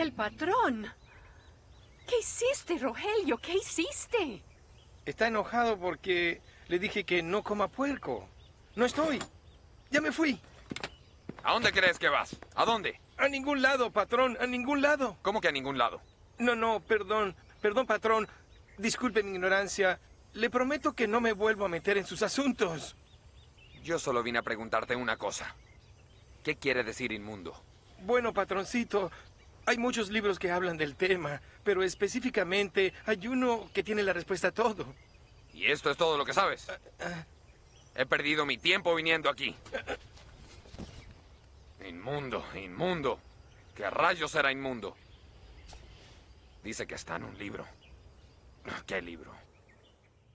El patrón. ¿Qué hiciste, Rogelio? ¿Qué hiciste? Está enojado porque le dije que no coma puerco. No estoy. Ya me fui. ¿A dónde crees que vas? ¿A dónde? A ningún lado, patrón. A ningún lado. ¿Cómo que a ningún lado? No, perdón. Perdón, patrón. Disculpe mi ignorancia. Le prometo que no me vuelvo a meter en sus asuntos. Yo solo vine a preguntarte una cosa. ¿Qué quiere decir inmundo? Bueno, patroncito, hay muchos libros que hablan del tema, pero específicamente hay uno que tiene la respuesta a todo. ¿Y esto es todo lo que sabes? He perdido mi tiempo viniendo aquí. Inmundo, inmundo. ¿Qué rayos era inmundo? Dice que está en un libro. ¿Qué libro?